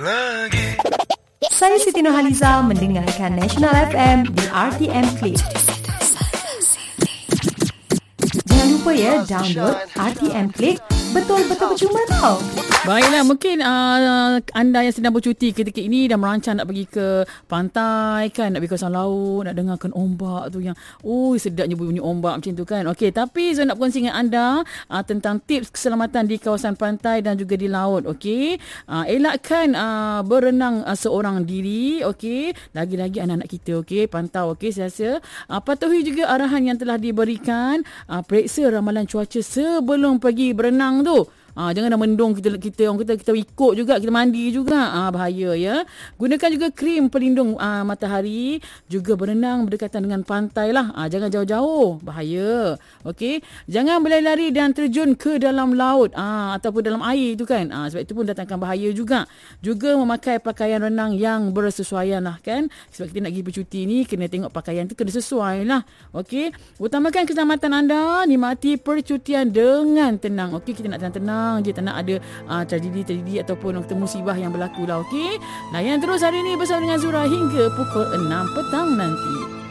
lagi. Saya Siti Nurhaliza mendengarkan National FM di RTM Click. Jangan lupa ya, download RTM Click. Betul-betul percuma tau. Baiklah, mungkin anda yang sedang bercuti ketika ini dah merancang nak pergi ke pantai kan, nak pergi kawasan laut, nak dengarkan ombak tu yang sedapnya bunyi ombak macam tu kan. Okey, tapi saya nak kongsi dengan anda tentang tips keselamatan di kawasan pantai dan juga di laut. Okey, elakkan berenang seorang diri. Okey, lagi-lagi anak-anak kita. Okey, pantau. Okey, saya rasa patuhi juga arahan yang telah diberikan. Periksa ramalan cuaca sebelum pergi berenang tu. Jangan dah mendung kita orang kita ikut juga, kita mandi juga. Bahaya ya. Gunakan juga krim pelindung matahari, juga berenang berdekatan dengan pantai lah. Jangan jauh-jauh, bahaya. Okey, jangan berlari-lari dan terjun ke dalam laut ataupun dalam air tu kan. Sebab itu pun datangkan bahaya juga. Juga memakai pakaian renang yang bersesuaian lah kan. Sebab kita nak pergi bercuti ni, kena tengok pakaian tu kena sesuai lah. Okey, utamakan keselamatan anda, nikmati percutian dengan tenang. Okey, kita nak tenang je, tak nak ada tragedi ataupun musibah yang berlaku lah. Okey, layan terus hari ni bersama dengan Zura hingga pukul 6 petang nanti.